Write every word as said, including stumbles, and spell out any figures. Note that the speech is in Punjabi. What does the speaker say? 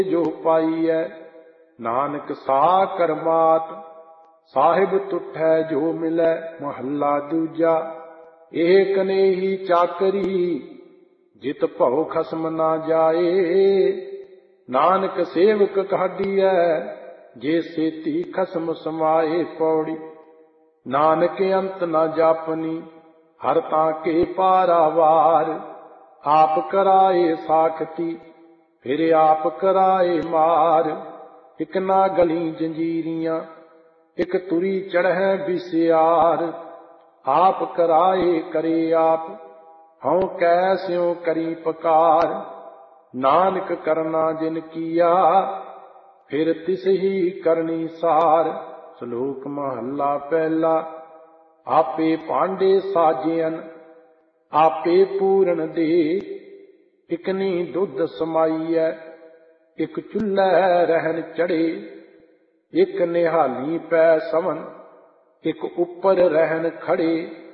ਜੋ ਪਾਈਐ। ਨਾਨਕ ਸਾ ਕਰਮਾਤ ਸਾਹਿਬ ਤੁਠੈ ਜੋ ਮਿਲੈ। ਮਹੱਲਾ ਦੂਜਾ। ਇਹ ਕਨੇਹੀ ਚਾਕਰੀ ਜਿਤ ਭਉ ਖਸਮ ਨਾ ਜਾਏ। ਨਾਨਕ ਸੇਵਕ ਕਾਢੀਐ ਜੇ ਸੇਤੀ ਖਸਮ ਸਮਾਏ। ਪੌੜੀ। ਨਾਨਕ ਅੰਤ ਨਾ ਜਾਪਨੀ ਹਰ ਤਾਂ ਕੇ ਪਾਰਾਵਾਰ। ਆਪ ਕਰਾਏ ਸਾਖਤੀ ਫਿਰ ਆਪ ਕਰਾਏ ਮਾਰ। ਇਕ ਨਾ ਗਲੀ ਜੰਜੀਰੀਆਂ ਇਕ ਤੁਰੀ ਚੜ੍ਹੈ ਬਿਸਿਆਰ। ਆਪ ਕਰਾਏ ਕਰੇ ਆਪ ਹਉ ਕੈ ਸਿਉ ਕਰੀ ਪਕਾਰ। ਨਾਨਕ ਕਰਨਾ ਜਿਨ ਕੀਆ ਫਿਰ ਤਿਸ ਹੀ ਕਰਨੀ ਸਾਰ। ਸ਼ਲੋਕ ਮਹੱਲਾ ਪਹਿਲਾ। ਆਪੇ ਭਾਂਡੇ ਸਾਜਿਅਨ ਆਪੇ ਪੂਰਨ ਦੇ। ਇਕਨੀ ਦੁੱਧ ਸਮਾਈਐ ਇਕ ਚੁੱਲ੍ਹੈ ਰਹਿਣ ਚੜ੍ਹੇ। ਇਕ ਨਿਹਾਲੀ ਪੈ ਸਵਨ ਇਕ ਉੱਪਰ ਰਹਿਣ ਖੜੇ।